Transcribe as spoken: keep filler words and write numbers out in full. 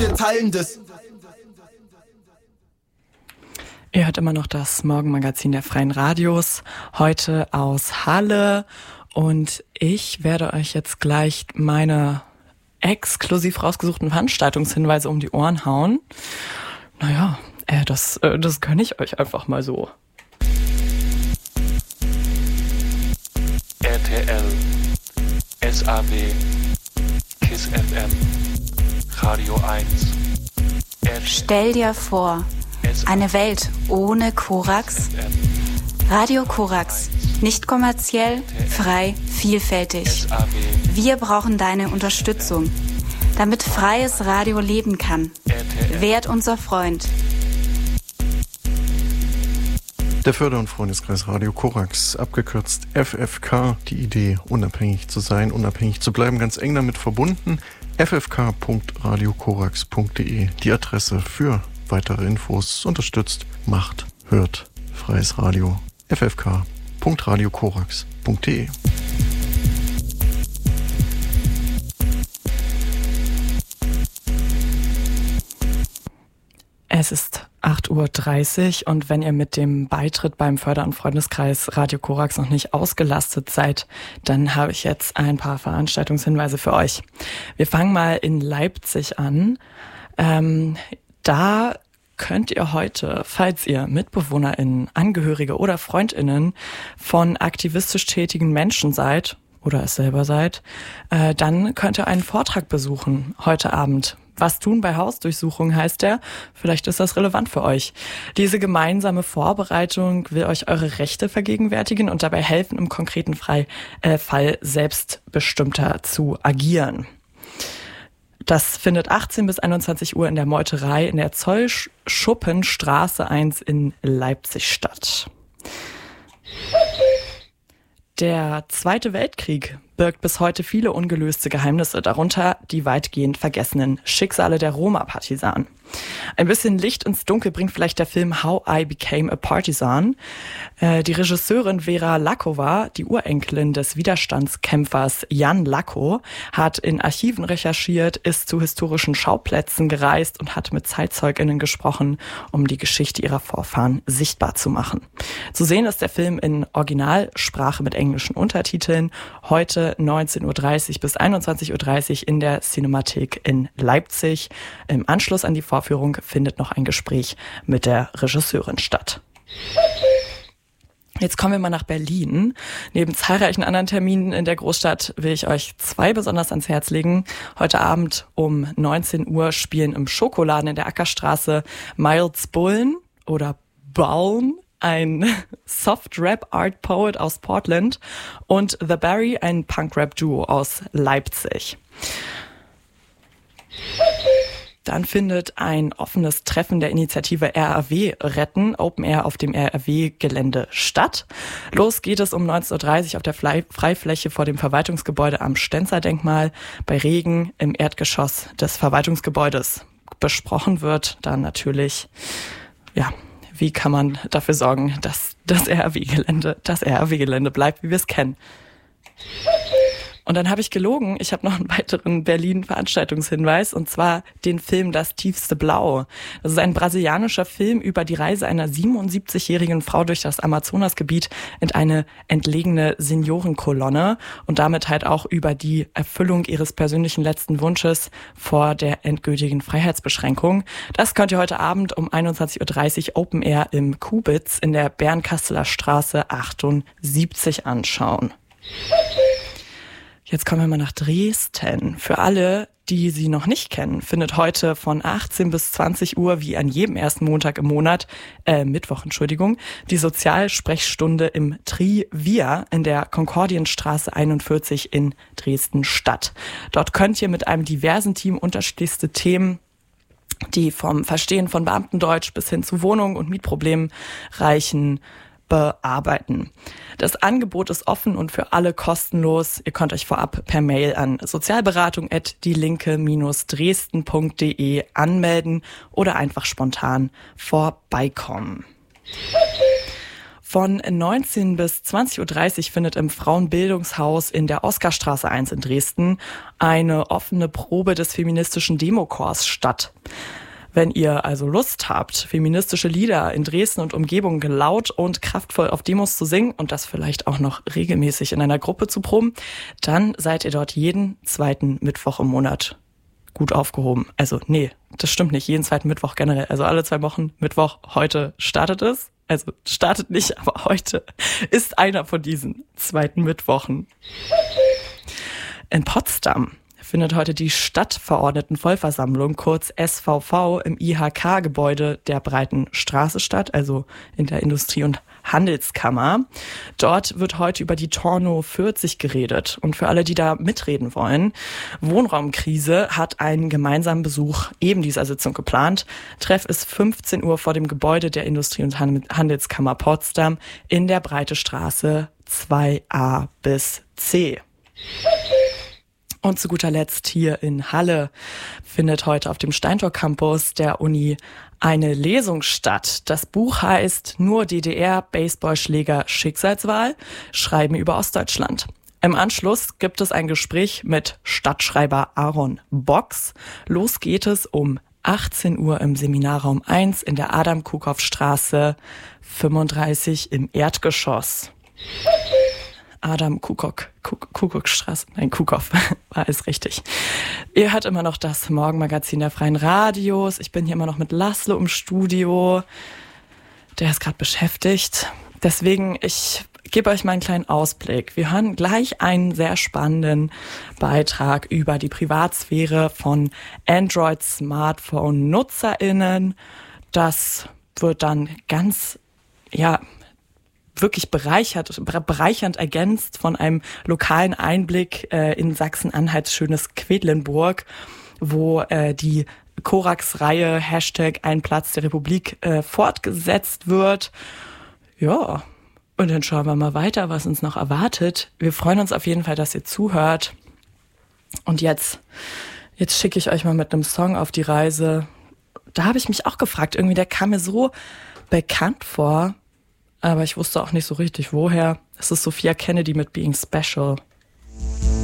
wir teilen das. Ihr hört immer noch das Morgenmagazin der Freien Radios, heute aus Halle. Und ich werde euch jetzt gleich meine exklusiv rausgesuchten Veranstaltungshinweise um die Ohren hauen. Naja, äh, das, äh, das kann ich euch einfach mal so. R T L, S A W, KISS F M, Radio eins. Stell dir vor, eine Welt ohne Korax? Radio Korax. Nicht kommerziell, frei, vielfältig. Wir brauchen deine Unterstützung, damit freies Radio leben kann. Werd unser Freund. Der Förder- und Freundeskreis Radio Korax, abgekürzt F F K, die Idee, unabhängig zu sein, unabhängig zu bleiben, ganz eng damit verbunden. f f k punkt radio korax punkt d e, die Adresse für weitere Infos. Unterstützt, macht, hört, freies Radio. f f k punkt radio korax punkt d e. Es ist acht Uhr dreißig und wenn ihr mit dem Beitritt beim Förder- und Freundeskreis Radio Korax noch nicht ausgelastet seid, dann habe ich jetzt ein paar Veranstaltungshinweise für euch. Wir fangen mal in Leipzig an. Ähm, da könnt ihr heute, falls ihr MitbewohnerInnen, Angehörige oder FreundInnen von aktivistisch tätigen Menschen seid oder es selber seid, äh, dann könnt ihr einen Vortrag besuchen heute Abend. Was tun bei Hausdurchsuchungen heißt der. Vielleicht ist das relevant für euch. Diese gemeinsame Vorbereitung will euch eure Rechte vergegenwärtigen und dabei helfen, im konkreten Frei, äh, Fall selbstbestimmter zu agieren. Das findet achtzehn bis einundzwanzig Uhr in der Meuterei in der Zollschuppenstraße eins in Leipzig statt. Der Zweite Weltkrieg birgt bis heute viele ungelöste Geheimnisse, darunter die weitgehend vergessenen Schicksale der Roma-Partisanen. Ein bisschen Licht ins Dunkel bringt vielleicht der Film How I Became a Partisan. Äh, die Regisseurin Vera Lakova, die Urenkelin des Widerstandskämpfers Jan Lacko, hat in Archiven recherchiert, ist zu historischen Schauplätzen gereist und hat mit ZeitzeugInnen gesprochen, um die Geschichte ihrer Vorfahren sichtbar zu machen. Zu sehen ist der Film in Originalsprache mit englischen Untertiteln heute neunzehn Uhr dreißig bis einundzwanzig Uhr dreißig in der Cinemathek in Leipzig. Im Anschluss an die Vorführung findet noch ein Gespräch mit der Regisseurin statt. Jetzt kommen wir mal nach Berlin. Neben zahlreichen anderen Terminen in der Großstadt will ich euch zwei besonders ans Herz legen. Heute Abend um neunzehn Uhr spielen im Schokoladen in der Ackerstraße Miles Bullen oder Balm, ein Soft-Rap-Art-Poet aus Portland, und The Barry, ein Punk-Rap-Duo aus Leipzig. Dann findet ein offenes Treffen der Initiative R A W retten, Open Air auf dem R A W-Gelände statt. Los geht es um neunzehn Uhr dreißig auf der Freifläche vor dem Verwaltungsgebäude am Stenzer-Denkmal. Bei Regen im Erdgeschoss des Verwaltungsgebäudes. Besprochen wird dann natürlich, ja, wie kann man dafür sorgen, dass das R A W-Gelände das R A W-Gelände bleibt, wie wir es kennen. Und dann habe ich gelogen, ich habe noch einen weiteren Berlin-Veranstaltungshinweis, und zwar den Film Das tiefste Blau. Das ist ein brasilianischer Film über die Reise einer siebenundsiebzigjährigen Frau durch das Amazonasgebiet in eine entlegene Seniorenkolonne und damit halt auch über die Erfüllung ihres persönlichen letzten Wunsches vor der endgültigen Freiheitsbeschränkung. Das könnt ihr heute Abend um einundzwanzig Uhr dreißig Open Air im Kubitz in der Bernkasseler Straße achtundsiebzig anschauen. Jetzt kommen wir mal nach Dresden. Für alle, die sie noch nicht kennen, findet heute von achtzehn bis zwanzig Uhr, wie an jedem ersten Montag im Monat, äh, Mittwoch, Entschuldigung, die Sozialsprechstunde im Trivia in der Konkordienstraße einundvierzig in Dresden statt. Dort könnt ihr mit einem diversen Team unterschiedlichste Themen, die vom Verstehen von Beamtendeutsch bis hin zu Wohnungen und Mietproblemen reichen, bearbeiten. Das Angebot ist offen und für alle kostenlos. Ihr könnt euch vorab per Mail an sozialberatung at dielinke dresden punkt de anmelden oder einfach spontan vorbeikommen. Von neunzehn bis zwanzig Uhr dreißig findet im Frauenbildungshaus in der Oskarstraße eins in Dresden eine offene Probe des feministischen Demochors statt. Wenn ihr also Lust habt, feministische Lieder in Dresden und Umgebung laut und kraftvoll auf Demos zu singen und das vielleicht auch noch regelmäßig in einer Gruppe zu proben, dann seid ihr dort jeden zweiten Mittwoch im Monat gut aufgehoben. Also nee, das stimmt nicht, jeden zweiten Mittwoch generell. Also alle zwei Wochen Mittwoch, heute startet es. Also startet nicht, aber heute ist einer von diesen zweiten Mittwochen. In Potsdam findet heute die Stadtverordnetenvollversammlung, kurz S V V, im I H K-Gebäude der Breiten Straße statt, also in der Industrie- und Handelskammer. Dort wird heute über die Torno vierzig geredet. Und für alle, die da mitreden wollen, Wohnraumkrise hat einen gemeinsamen Besuch eben dieser Sitzung geplant. Treff ist fünfzehn Uhr vor dem Gebäude der Industrie- und Handelskammer Potsdam in der Breite Straße zwei a bis c. Und zu guter Letzt hier in Halle findet heute auf dem Steintor Campus der Uni eine Lesung statt. Das Buch heißt Nur D D R, Baseballschläger, Schicksalswahl, Schreiben über Ostdeutschland. Im Anschluss gibt es ein Gespräch mit Stadtschreiber Aaron Box. Los geht es um achtzehn Uhr im Seminarraum eins in der Adam-Kukow-Straße fünfunddreißig im Erdgeschoss. Adam Kukow, Kukow-Straße, nein, Kukow, war alles richtig. Ihr hört immer noch das Morgenmagazin der Freien Radios. Ich bin hier immer noch mit Laszlo im Studio. Der ist gerade beschäftigt. Deswegen, ich gebe euch mal einen kleinen Ausblick. Wir hören gleich einen sehr spannenden Beitrag über die Privatsphäre von Android-Smartphone-NutzerInnen. Das wird dann ganz, ja, wirklich bereichert, bereichernd ergänzt von einem lokalen Einblick äh, in Sachsen-Anhalts schönes Quedlinburg, wo äh, die Korax-Reihe Hashtag Ein Platz der Republik äh, fortgesetzt wird. Ja, und dann schauen wir mal weiter, was uns noch erwartet. Wir freuen uns auf jeden Fall, dass ihr zuhört. Und jetzt, jetzt schicke ich euch mal mit einem Song auf die Reise. Da habe ich mich auch gefragt, irgendwie, der kam mir so bekannt vor, aber ich wusste auch nicht so richtig, woher. Es ist Sophia Kennedy mit Being Special.